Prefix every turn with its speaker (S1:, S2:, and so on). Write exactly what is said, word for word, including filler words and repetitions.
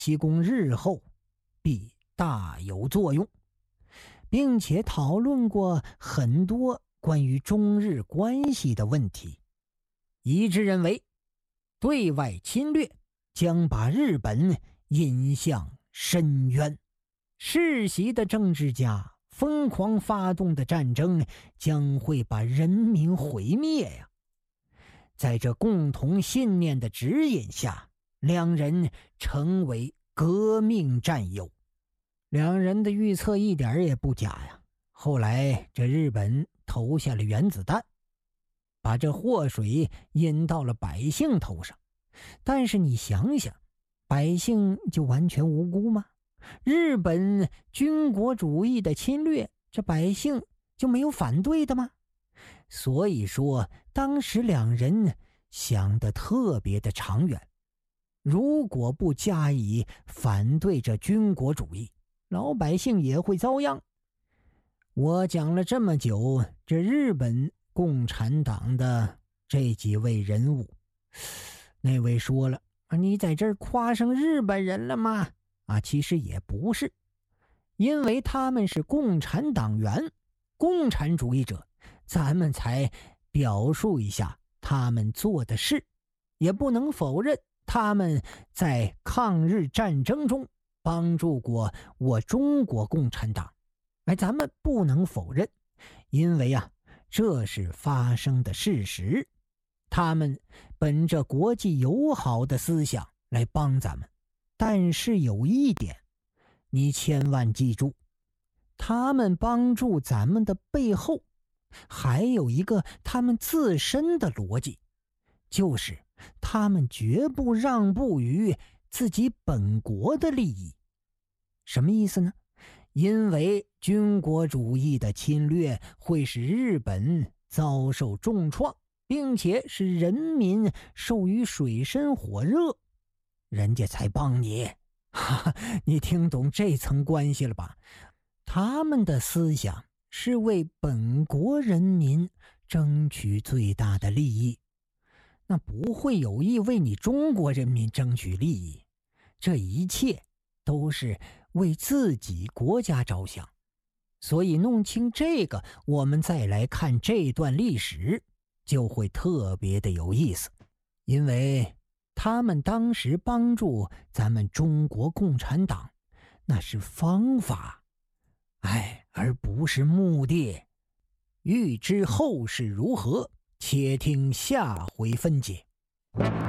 S1: 其供日后必大有作用，并且讨论过很多关于中日关系的问题，一致认为对外侵略将把日本引向深渊，世袭的政治家疯狂发动的战争将会把人民毁灭呀。在这共同信念的指引下，两人成为革命战友。两人的预测一点也不假呀。后来这日本投下了原子弹，把这祸水引到了百姓头上。但是你想想，百姓就完全无辜吗？日本军国主义的侵略，这百姓就没有反对的吗？所以说当时两人想得特别的长远，如果不加以反对这军国主义，老百姓也会遭殃。我讲了这么久，这日本共产党的这几位人物，那位说了，你在这儿夸上日本人了吗？啊，其实也不是，因为他们是共产党员、共产主义者，咱们才表述一下他们做的事。也不能否认他们在抗日战争中帮助过我中国共产党，哎，咱们不能否认，因为啊，这是发生的事实。他们本着国际友好的思想来帮咱们，但是有一点，你千万记住，他们帮助咱们的背后，还有一个他们自身的逻辑，就是他们绝不让步于自己本国的利益。什么意思呢？因为军国主义的侵略会使日本遭受重创，并且使人民受于水深火热，人家才帮你。哈哈，你听懂这层关系了吧？他们的思想是为本国人民争取最大的利益，那不会有意为你中国人民争取利益，这一切都是为自己国家着想。所以弄清这个，我们再来看这段历史就会特别的有意思。因为他们当时帮助咱们中国共产党，那是方法，哎，而不是目的。欲知后事如何，且听下回分解。